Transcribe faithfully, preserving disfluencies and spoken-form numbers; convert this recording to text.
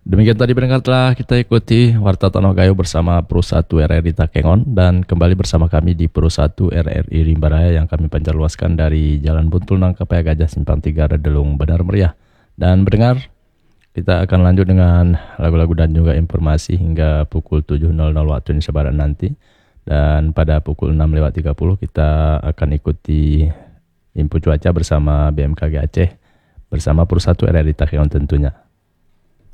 Demikian tadi pendengar telah kita ikuti Warta Tanah Gayo bersama Pro satu R R I Takengon dan kembali bersama kami di Pro satu R R I Rimbaraya yang kami pancarluaskan dari Jalan Buntul Nangkapaya Gajah Simpang tiga Redelung Benar Meriah. Dan pendengar, kita akan lanjut dengan lagu-lagu dan juga informasi hingga pukul tujuh nol nol waktu Indonesia Barat nanti. Dan pada pukul enam lewat tiga puluh kita akan ikuti info cuaca bersama B M K G Aceh bersama Pro satu R R I Takengon tentunya.